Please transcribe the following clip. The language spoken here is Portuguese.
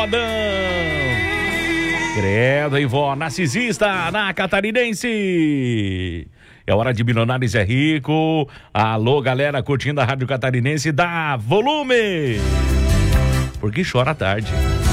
modão. Credo, hein, vó, narcisista na Catarinense. É hora de Milionários é Rico. Alô, galera, curtindo a Rádio Catarinense, dá volume. Porque chora à tarde.